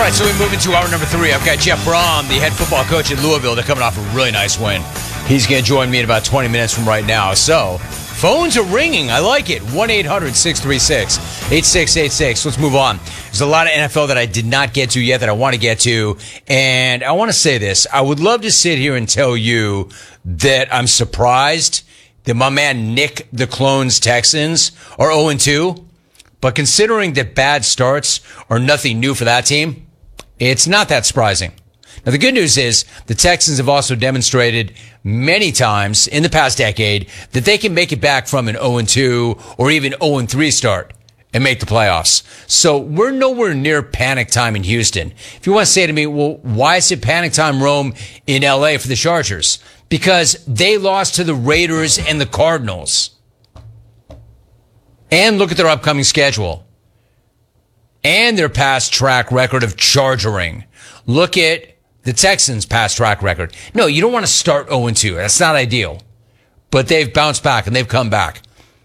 right, so we move into hour number 3. I've got Jeff Brom, the head football coach at Louisville. They're coming off a really nice win. He's going to join me in about 20 minutes from right now. So, phones are ringing. I like it. 1-800-636-8686. Let's move on. There's a lot of NFL that I did not get to yet that I want to get to. And I want to say this. I would love to sit here and tell you that I'm surprised that my man Nick the Clones Texans are 0-2. But considering that bad starts are nothing new for that team, it's not that surprising. Now, the good news is the Texans have also demonstrated many times in the past decade that they can make it back from an 0-2 or even 0-3 start and make the playoffs. So we're nowhere near panic time in Houston. If you want to say to me, well, why is it panic time, Rome, in LA for the Chargers? Because they lost to the Raiders and the Cardinals. And look at their upcoming schedule. And their past track record of chargering. Look at the Texans' past track record. No, you don't want to start 0-2. That's not ideal. But they've bounced back and they've come back.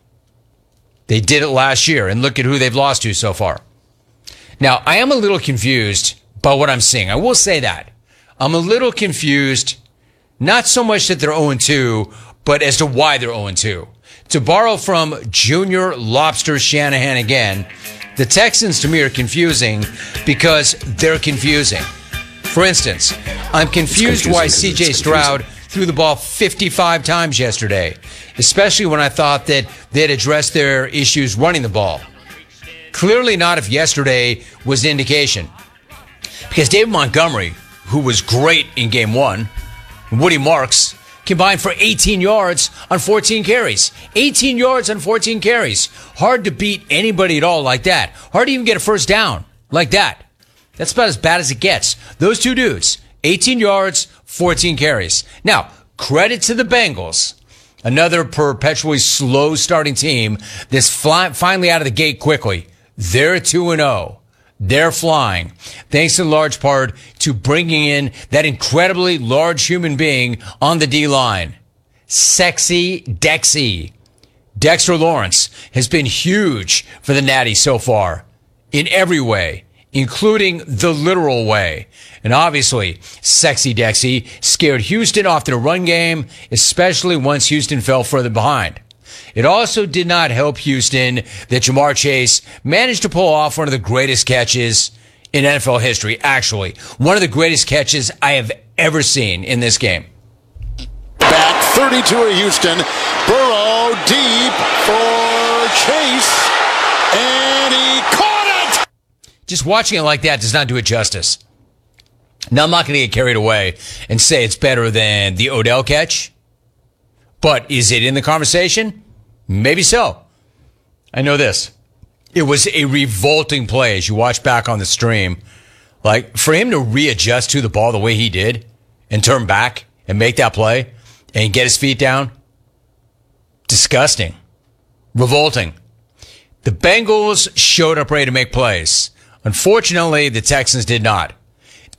They did it last year, and look at who they've lost to so far. Now, I am a little confused by what I'm seeing. I will say that. I'm a little confused, not so much that they're 0-2, but as to why they're 0-2. To borrow from Junior Lobster Shanahan again, the Texans to me are confusing because they're confusing. For instance, I'm confused why C.J. Stroud threw the ball 55 times yesterday, especially when I thought that they'd addressed their issues running the ball. Clearly not if yesterday was the indication. Because David Montgomery, who was great in game 1, and Woody Marks combined for 18 yards on 14 carries. 18 yards on 14 carries. Hard to beat anybody at all like that. Hard to even get a first down like that. That's about as bad as it gets. Those two dudes, 18 yards, 14 carries. Now, credit to the Bengals. Another perpetually slow starting team that's finally out of the gate quickly. They're 2-0. They're flying, thanks in large part to bringing in that incredibly large human being on the D-line. Sexy Dexy. Dexter Lawrence has been huge for the Natty so far, in every way, including the literal way. And obviously, Sexy Dexy scared Houston off their run game, especially once Houston fell further behind. It also did not help Houston that Jamar Chase managed to pull off one of the greatest catches in NFL history. Actually, one of the greatest catches I have ever seen in this game. Back 32 of Houston. Burrow deep for Chase. And he caught it! Just watching it like that does not do it justice. Now, I'm not going to get carried away and say it's better than the Odell catch. But is it in the conversation? Maybe so. I know this. It was a revolting play as you watch back on the stream. Like, for him to readjust to the ball the way he did and turn back and make that play and get his feet down, disgusting. Revolting. The Bengals showed up ready to make plays. Unfortunately, the Texans did not.